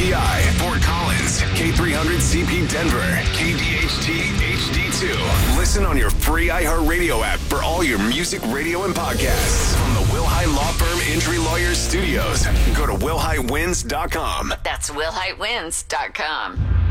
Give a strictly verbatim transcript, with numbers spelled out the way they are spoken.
P I, Fort Collins, K three hundred C P Denver, K D H T H D two. Listen on your free iHeartRadio app for all your music, radio, and podcasts. From the Wilhite Law Firm Injury Lawyers Studios, go to wilhite wins dot com. That's wilhite wins dot com.